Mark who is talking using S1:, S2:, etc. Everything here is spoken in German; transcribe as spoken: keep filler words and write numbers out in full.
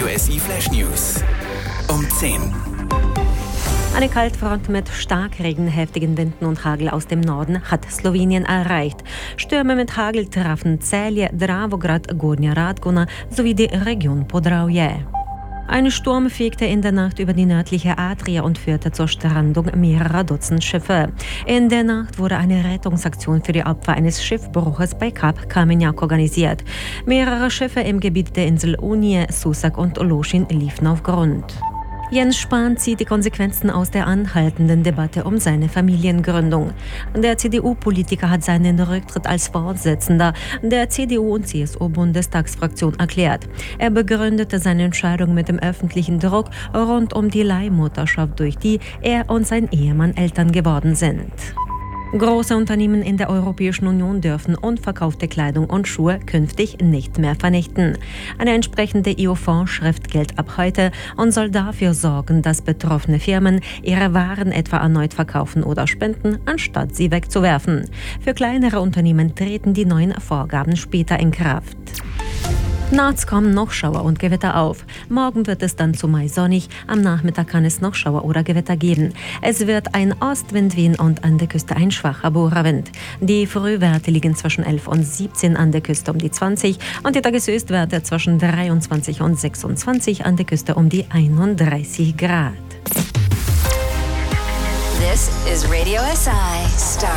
S1: Radio S I Flash News. Um zehn.
S2: Eine Kaltfront mit Starkregen, heftigen Winden und Hagel aus dem Norden hat Slowenien erreicht. Stürme mit Hagel trafen Celje, Dravograd, Gornja Radgona sowie die Region Podravje. Ein Sturm fegte in der Nacht über die nördliche Adria und führte zur Strandung mehrerer Dutzend Schiffe. In der Nacht wurde eine Rettungsaktion für die Opfer eines Schiffbruches bei Kap Kamenjak organisiert. Mehrere Schiffe im Gebiet der Insel Unije, Susak und Lošinj liefen auf Grund. Jens Spahn zieht die Konsequenzen aus der anhaltenden Debatte um seine Familiengründung. Der C D U-Politiker hat seinen Rücktritt als Vorsitzender der C D U- und C S U-Bundestagsfraktion erklärt. Er begründete seine Entscheidung mit dem öffentlichen Druck rund um die Leihmutterschaft, durch die er und sein Ehemann Eltern geworden sind. Große Unternehmen in der Europäischen Union dürfen unverkaufte Kleidung und Schuhe künftig nicht mehr vernichten. Eine entsprechende E U-Vorschrift gilt ab heute und soll dafür sorgen, dass betroffene Firmen ihre Waren etwa erneut verkaufen oder spenden, anstatt sie wegzuwerfen. Für kleinere Unternehmen treten die neuen Vorgaben später in Kraft. Nachts kommen noch Schauer und Gewitter auf. Morgen wird es dann zumeist sonnig. Am Nachmittag kann es noch Schauer oder Gewitter geben. Es wird ein Ostwind wehen und an der Küste ein schwacher Bohrerwind. Die Frühwerte liegen zwischen elf und siebzehn, an der Küste um die zwanzig und die Tageshöchstwerte zwischen dreiundzwanzig und sechsundzwanzig, an der Küste um die einunddreißig Grad.
S3: This is Radio S I Star.